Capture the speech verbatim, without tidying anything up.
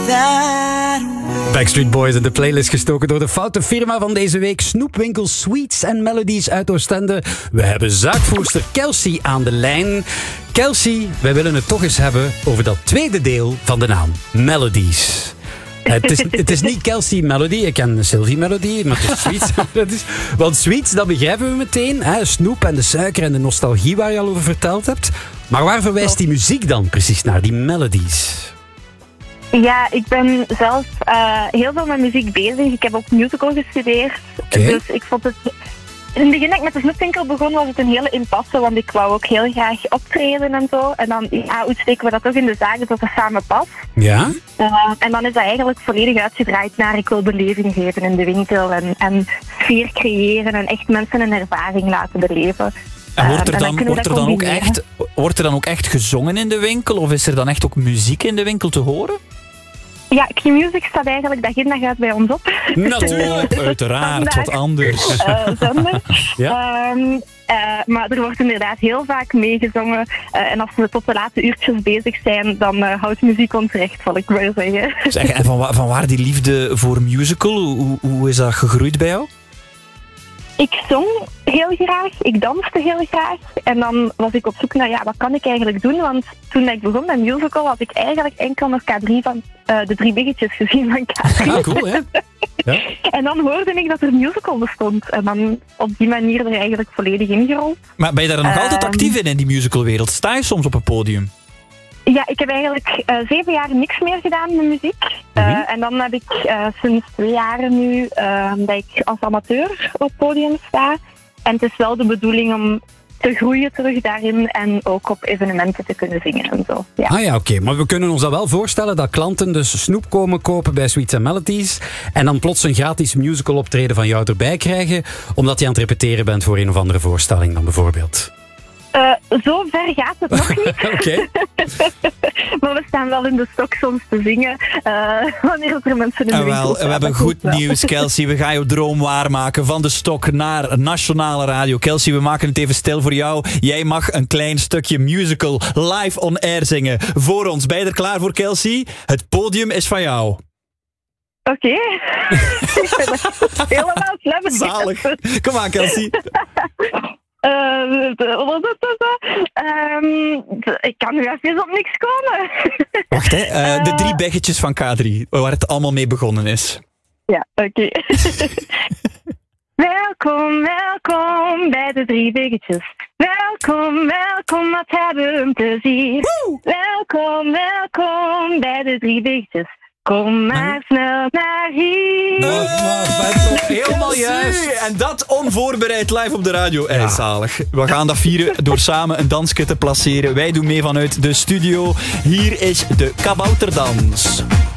Backstreet Boys in de playlist gestoken door de foute firma van deze week. Snoepwinkel Sweets and Melodies uit Oostende. We hebben zaakvoerster Kelsey aan de lijn. Kelsey, wij willen het toch eens hebben over dat tweede deel van de naam. Melodies. Het is, het is niet Kelsey Melody, ik ken Sylvie Melody, maar het is Sweets Melodies. Want Sweets, dat begrijpen we meteen. Hè? Snoep en de suiker en de nostalgie waar je al over verteld hebt. Maar waar verwijst die muziek dan precies naar, die melodies? Ja, ik ben zelf uh, heel veel met muziek bezig. Ik heb ook musical gestudeerd. Okay. Dus ik vond het... In het begin dat ik met de snoepwinkel begon, was het een hele impasse, want ik wou ook heel graag optreden en zo. En dan, ja, hoe steken we dat toch in de zaak, dat dat samen past. Ja? Uh, en dan is dat eigenlijk volledig uitgedraaid naar ik wil beleving geven in de winkel en, en sfeer creëren en echt mensen een ervaring laten beleven. En wordt er, Uh, dan, en dan wordt, er dan ook echt, wordt er dan ook echt gezongen in de winkel? Of is er dan echt ook muziek in de winkel te horen? Ja, Q-Music staat eigenlijk dag in dag uit bij ons op. Natuurlijk, Dus uiteraard, wat anders. Uh, zender. Ja. Um, uh, maar er wordt inderdaad heel vaak meegezongen. Uh, en als we tot de late uurtjes bezig zijn, dan uh, houdt muziek ons recht, zal ik maar zeggen. Zeg, en van, wa- van waar die liefde voor musical? Hoe, hoe is dat gegroeid bij jou? Ik zong heel graag, ik danste heel graag. En dan was ik op zoek naar, ja, wat kan ik eigenlijk doen? Want toen ik begon met musical, had ik eigenlijk enkel nog K drie van uh, de drie biggetjes gezien van K drie. Ah, cool, hè? Ja. En dan hoorde ik dat er musical bestond. En dan op die manier er eigenlijk volledig ingerold. Maar ben je daar nog Um, altijd actief in, in die musicalwereld? Sta je soms op een podium? Ja, ik heb eigenlijk uh, zeven jaar niks meer gedaan met muziek. Uh, Mhm. En dan heb ik uh, sinds twee jaren nu uh, dat ik als amateur op het podium sta. En het is wel de bedoeling om te groeien terug daarin en ook op evenementen te kunnen zingen en zo. Ja. Ah ja, oké. Maar we kunnen ons dat wel voorstellen dat klanten dus snoep komen kopen bij Sweets and Melodies en dan plots een gratis musical optreden van jou erbij krijgen, omdat je aan het repeteren bent voor een of andere voorstelling dan bijvoorbeeld. Uh, zo ver gaat het nog niet. Oké. Maar we staan wel in de stok soms te zingen uh, wanneer er mensen in de En winkel wel, staan. we hebben Dat goed klopt wel. nieuws, Kelsey. We gaan jouw droom waarmaken. Van de stok naar nationale radio. Kelsey, we maken het even stil voor jou. Jij mag een klein stukje musical live on air zingen voor ons. Ben je er klaar voor, Kelsey? Het podium is van jou. Oké. Ik ben echt helemaal slim. Zalig. Kom aan, Kelsey. Uh, um, ik kan nu even op niks komen. Wacht, hè. Uh, de drie beggetjes van K drie, waar het allemaal mee begonnen is. Ja, oké. Okay. Welkom, welkom bij de drie biggetjes. Welkom, welkom, wat hebben we een plezier. Woe! Welkom, welkom bij de drie biggetjes. Kom maar snel naar hier. Oh, helemaal juist. En dat onvoorbereid live op de radio. Ja. Hey, zalig. We gaan dat vieren door samen een dansje te placeren. Wij doen mee vanuit de studio. Hier is de Kabouterdans.